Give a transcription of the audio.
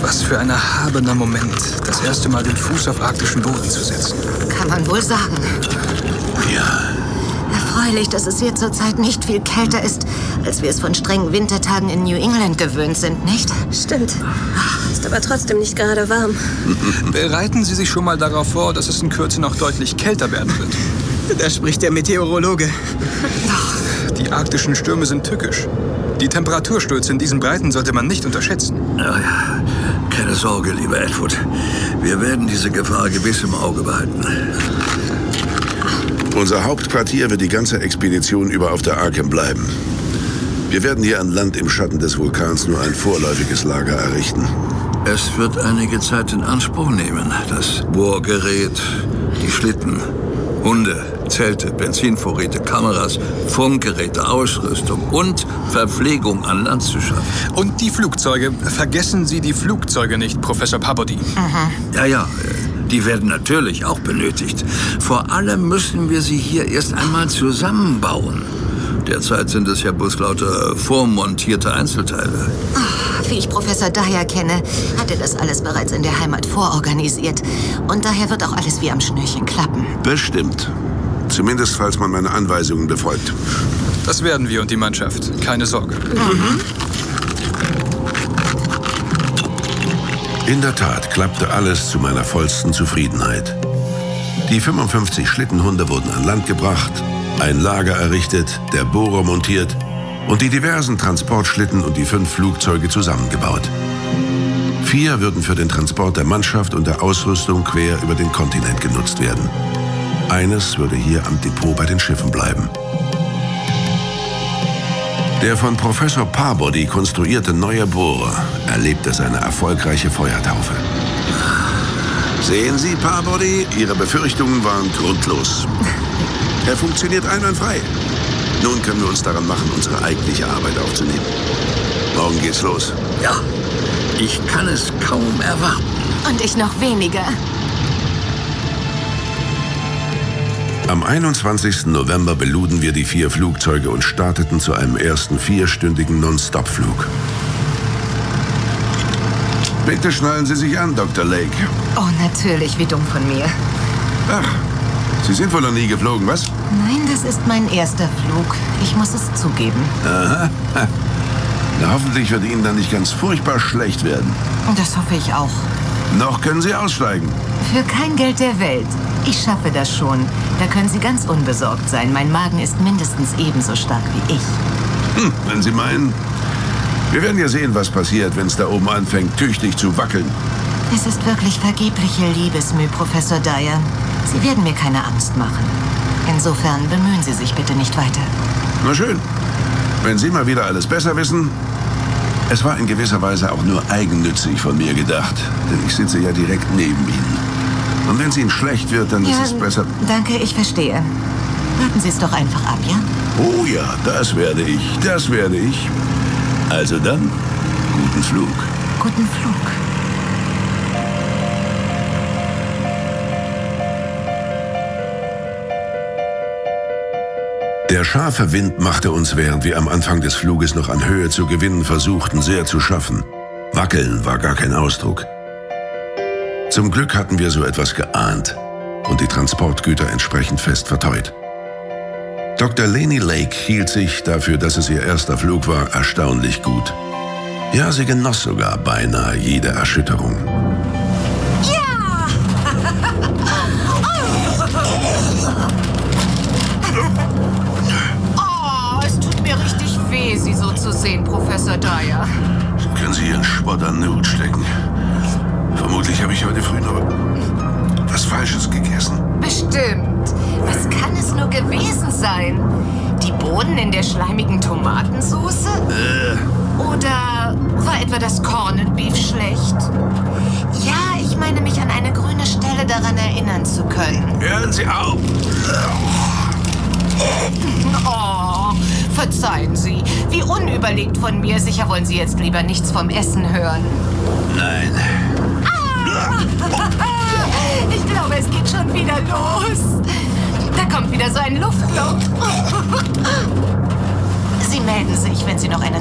Was für ein erhabener Moment, das erste Mal den Fuß auf arktischen Boden zu setzen. Kann man wohl sagen. Ja. Erfreulich, dass es hier zurzeit nicht viel kälter ist, als wir es von strengen Wintertagen in New England gewöhnt sind, nicht? Stimmt. Ist aber trotzdem nicht gerade warm. Bereiten Sie sich schon mal darauf vor, dass es in Kürze noch deutlich kälter werden wird. Da spricht der Meteorologe. Die arktischen Stürme sind tückisch. Die Temperaturstöße in diesen Breiten sollte man nicht unterschätzen. Ja, keine Sorge, lieber Edward. Wir werden diese Gefahr gewiss im Auge behalten. Unser Hauptquartier wird die ganze Expedition über auf der Arkham bleiben. Wir werden hier an Land im Schatten des Vulkans nur ein vorläufiges Lager errichten. Es wird einige Zeit in Anspruch nehmen. Das Bohrgerät, die Schlitten, Hunde, Zelte, Benzinvorräte, Kameras, Funkgeräte, Ausrüstung und Verpflegung an Land zu schaffen. Und die Flugzeuge. Vergessen Sie die Flugzeuge nicht, Professor Peabody. Ja, die werden natürlich auch benötigt. Vor allem müssen wir sie hier erst einmal zusammenbauen. Derzeit sind es ja bloß lauter vormontierte Einzelteile. Wie ich Professor Dyer kenne, hat er das alles bereits in der Heimat vororganisiert. Und daher wird auch alles wie am Schnürchen klappen. Bestimmt. Zumindest, falls man meine Anweisungen befolgt. Das werden wir und die Mannschaft. Keine Sorge. In der Tat klappte alles zu meiner vollsten Zufriedenheit. Die 55 Schlittenhunde wurden an Land gebracht, ein Lager errichtet, der Bohrer montiert und die diversen Transportschlitten und die 5 Flugzeuge zusammengebaut. 4 würden für den Transport der Mannschaft und der Ausrüstung quer über den Kontinent genutzt werden. Eines würde hier am Depot bei den Schiffen bleiben. Der von Professor Peabody konstruierte neue Bohrer erlebte seine erfolgreiche Feuertaufe. Sehen Sie, Peabody, Ihre Befürchtungen waren grundlos. Er funktioniert einwandfrei. Nun können wir uns daran machen, unsere eigentliche Arbeit aufzunehmen. Morgen geht's los. Ja, ich kann es kaum erwarten. Und ich noch weniger. Am 21. November beluden wir die 4 Flugzeuge und starteten zu einem ersten 4-stündigen Non-Stop-Flug. Bitte schnallen Sie sich an, Dr. Lake. Oh, natürlich, wie dumm von mir. Ach, Sie sind wohl noch nie geflogen, was? Nein, das ist mein erster Flug. Ich muss es zugeben. Aha. Na, hoffentlich wird Ihnen dann nicht ganz furchtbar schlecht werden. Das hoffe ich auch. Noch können Sie aussteigen. Für kein Geld der Welt. Ich schaffe das schon. Da können Sie ganz unbesorgt sein. Mein Magen ist mindestens ebenso stark wie ich. Wenn Sie meinen. Wir werden ja sehen, was passiert, wenn es da oben anfängt, tüchtig zu wackeln. Es ist wirklich vergebliche Liebesmüh, Professor Dyer. Sie werden mir keine Angst machen. Insofern bemühen Sie sich bitte nicht weiter. Na schön. Wenn Sie mal wieder alles besser wissen. Es war in gewisser Weise auch nur eigennützig von mir gedacht. Denn ich sitze ja direkt neben Ihnen. Und wenn es Ihnen schlecht wird, dann ist es besser. Danke, ich verstehe. Warten Sie es doch einfach ab, ja? Oh ja, das werde ich. Das werde ich. Also dann, guten Flug. Guten Flug. Der scharfe Wind machte uns, während wir am Anfang des Fluges noch an Höhe zu gewinnen versuchten, sehr zu schaffen. Wackeln war gar kein Ausdruck. Zum Glück hatten wir so etwas geahnt und die Transportgüter entsprechend fest verteut. Dr. Laney Lake hielt sich, dafür, dass es ihr erster Flug war, erstaunlich gut. Ja, sie genoss sogar beinahe jede Erschütterung. Ja! Oh, es tut mir richtig weh, Sie so zu sehen, Professor Dyer. Können Sie Ihren Spott an den Hut stecken? Vermutlich habe ich heute früh noch was Falsches gegessen. Bestimmt. Was kann es nur gewesen sein? Die Bohnen in der schleimigen Tomatensauce? Oder war etwa das Corned Beef schlecht? Ja, ich meine mich an eine grüne Stelle daran erinnern zu können. Hören Sie auf! Oh, verzeihen Sie. Wie unüberlegt von mir. Sicher wollen Sie jetzt lieber nichts vom Essen hören. Nein. Ich glaube, es geht schon wieder los. Da kommt wieder so ein Luftloch. Sie melden sich, wenn Sie noch eine